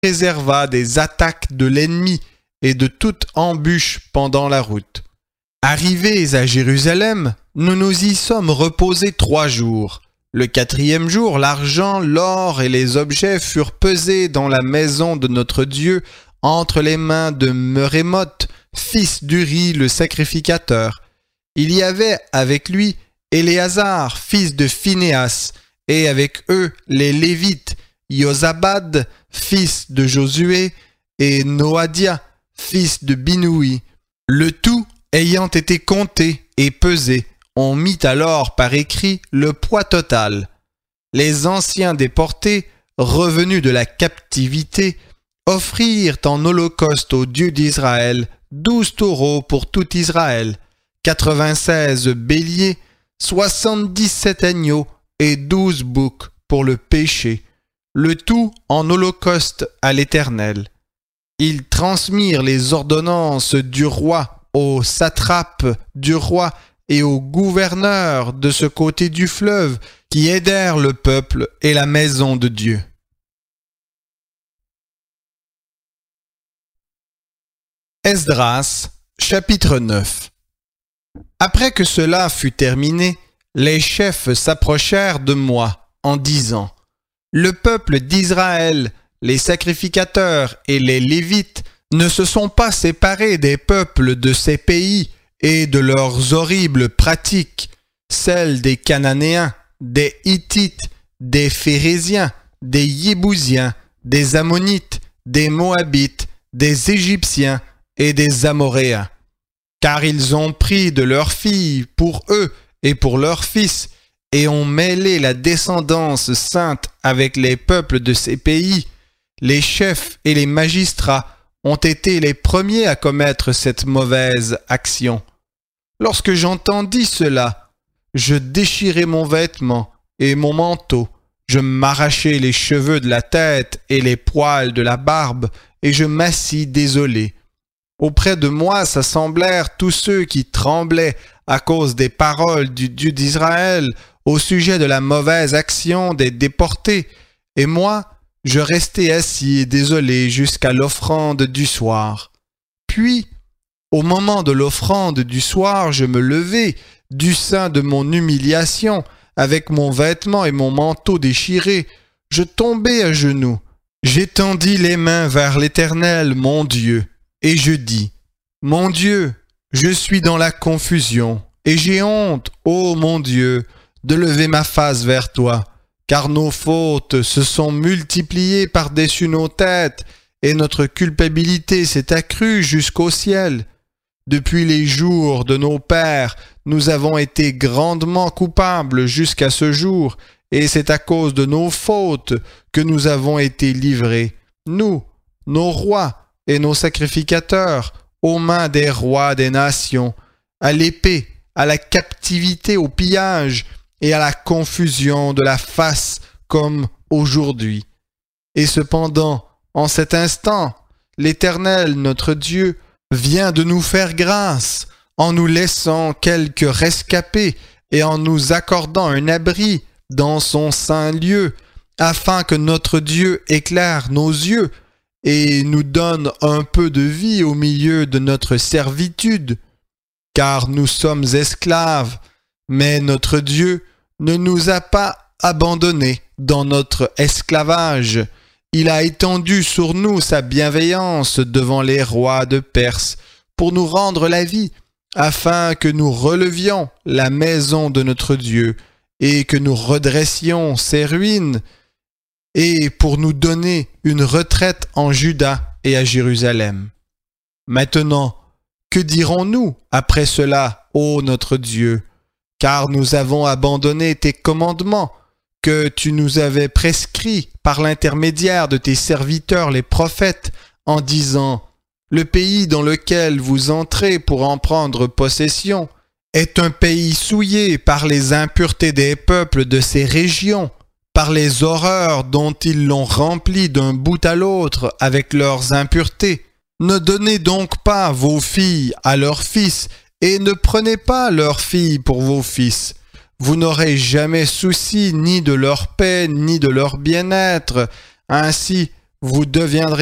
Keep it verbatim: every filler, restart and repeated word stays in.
préserva des attaques de l'ennemi et de toute embûche pendant la route. Arrivés à Jérusalem, nous nous y sommes reposés trois jours. Le quatrième jour, l'argent, l'or et les objets furent pesés dans la maison de notre Dieu entre les mains de Merémoth, fils d'Uri le sacrificateur. Il y avait avec lui Éléazar, fils de Phinéas, et avec eux les Lévites, Yozabad, fils de Josué, et Noadia, fils de Binoui. Le tout ayant été compté et pesé, on mit alors par écrit le poids total. Les anciens déportés, revenus de la captivité, offrirent en holocauste au Dieu d'Israël douze taureaux pour tout Israël, quatre-vingt-seize béliers, soixante-dix-sept agneaux et douze boucs pour le péché, le tout en holocauste à l'Éternel. Ils transmirent les ordonnances du roi aux satrapes du roi et aux gouverneurs de ce côté du fleuve qui aidèrent le peuple et la maison de Dieu. Esdras, chapitre neuf. Après que cela fut terminé, les chefs s'approchèrent de moi en disant : Le peuple d'Israël, les sacrificateurs et les Lévites ne se sont pas séparés des peuples de ces pays et de leurs horribles pratiques, celles des Cananéens, des Hittites, des Phéréziens, des Yébousiens, des Ammonites, des Moabites, des Égyptiens et des Amoréens. Car ils ont pris de leurs filles pour eux et pour leurs fils, et ont mêlé la descendance sainte avec les peuples de ces pays. Les chefs et les magistrats ont été les premiers à commettre cette mauvaise action. Lorsque j'entendis cela, je déchirai mon vêtement et mon manteau, je m'arrachai les cheveux de la tête et les poils de la barbe, et je m'assis désolé. Auprès de moi s'assemblèrent tous ceux qui tremblaient à cause des paroles du Dieu d'Israël au sujet de la mauvaise action des déportés, et moi, je restai assis et désolé jusqu'à l'offrande du soir. Puis, au moment de l'offrande du soir, je me levai du sein de mon humiliation, avec mon vêtement et mon manteau déchirés. Je tombai à genoux, j'étendis les mains vers l'Éternel, mon Dieu, et je dis : Mon Dieu, je suis dans la confusion, et j'ai honte, ô mon Dieu, de lever ma face vers toi, car nos fautes se sont multipliées par-dessus nos têtes, et notre culpabilité s'est accrue jusqu'au ciel. Depuis les jours de nos pères, nous avons été grandement coupables jusqu'à ce jour, et c'est à cause de nos fautes que nous avons été livrés, nous, nos rois et nos sacrificateurs, aux mains des rois des nations, à l'épée, à la captivité, au pillage et à la confusion de la face comme aujourd'hui. Et cependant, en cet instant, l'Éternel, notre Dieu, vient de nous faire grâce en nous laissant quelques rescapés et en nous accordant un abri dans son saint lieu, afin que notre Dieu éclaire nos yeux et nous donne un peu de vie au milieu de notre servitude. Car nous sommes esclaves, mais notre Dieu ne nous a pas abandonnés dans notre esclavage. Il a étendu sur nous sa bienveillance devant les rois de Perse pour nous rendre la vie, afin que nous relevions la maison de notre Dieu et que nous redressions ses ruines, et pour nous donner une retraite en Juda et à Jérusalem. Maintenant, que dirons-nous après cela, ô notre Dieu? Car nous avons abandonné tes commandements que tu nous avais prescrits par l'intermédiaire de tes serviteurs les prophètes, en disant : Le pays dans lequel vous entrez pour en prendre possession est un pays souillé par les impuretés des peuples de ces régions, par les horreurs dont ils l'ont rempli d'un bout à l'autre avec leurs impuretés. Ne donnez donc pas vos filles à leurs fils, et ne prenez pas leurs filles pour vos fils. Vous n'aurez jamais souci ni de leur paix, ni de leur bien-être. Ainsi, vous deviendrez